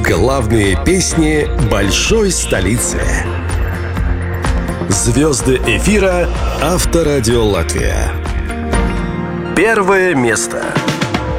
Главные песни большой столицы. Звезды эфира Авторадио Латвия. Первое место.